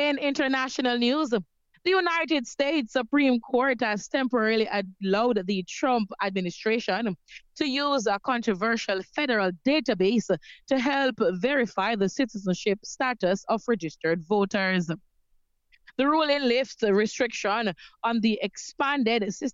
In international news, the United States Supreme Court has temporarily allowed the Trump administration to use a controversial federal database to help verify the citizenship status of registered voters. The ruling lifts the restriction on the expanded